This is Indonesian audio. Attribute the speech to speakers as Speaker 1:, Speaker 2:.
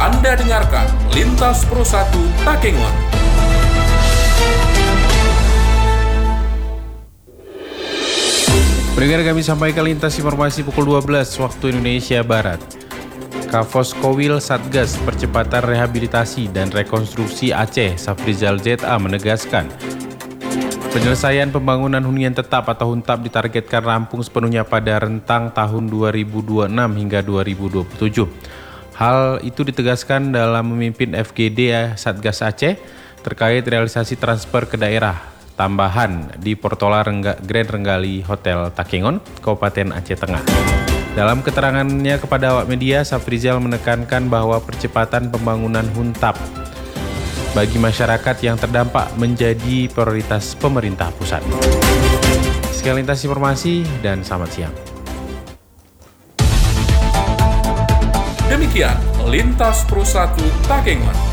Speaker 1: Anda dengarkan Lintas Pro 1 Takengon.
Speaker 2: Pendengar, kami sampaikan lintas informasi pukul 12 waktu Indonesia Barat. Kavos Kowil Satgas Percepatan Rehabilitasi dan Rekonstruksi Aceh Safrizal ZA menegaskan penyelesaian pembangunan hunian tetap atau HUNTAP ditargetkan rampung sepenuhnya pada rentang tahun 2026 hingga 2027. Hal itu ditegaskan dalam memimpin FGD Satgas Aceh terkait realisasi transfer ke daerah tambahan di Portola Grand Renggali Hotel Takengon, Kabupaten Aceh Tengah. Dalam keterangannya kepada awak media, Safrizal menekankan bahwa percepatan pembangunan HUNTAP bagi masyarakat yang terdampak menjadi prioritas pemerintah pusat. Sekian lintas informasi dan selamat siang.
Speaker 1: Demikian Lintas Pro 1 Takengon.